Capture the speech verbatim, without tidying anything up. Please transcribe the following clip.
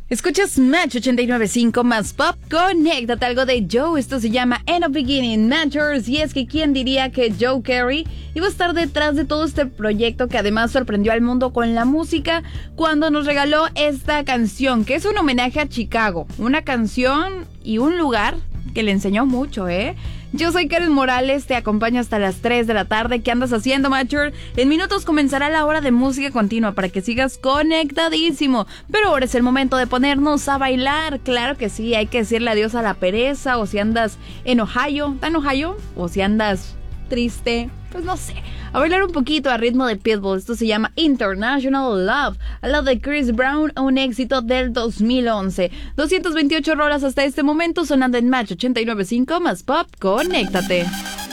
Escuchas Match ochenta y nueve punto cinco más Pop. Conéctate, algo de Joe. Esto se llama End of Beginning Matters. Y es que quién diría que Joe Carey iba a estar detrás de todo este proyecto que además sorprendió al mundo con la música cuando nos regaló esta canción, que es un homenaje a Chicago. Una canción y un lugar que le enseñó mucho, ¿eh? Yo soy Karen Morales, te acompaño hasta las tres de la tarde. ¿Qué andas haciendo, Matcher? En minutos comenzará la hora de música continua para que sigas conectadísimo. Pero ahora es el momento de ponernos a bailar. Claro que sí, hay que decirle adiós a la pereza. O si andas en Ohio, ¿está en Ohio? O si andas triste, pues no sé, a bailar un poquito a ritmo de Pitbull. Esto se llama International Love, al lado de Chris Brown, un éxito del dos mil once. doscientas veintiocho rolas hasta este momento sonando en Match ochenta y nueve punto cinco más Pop. Conéctate.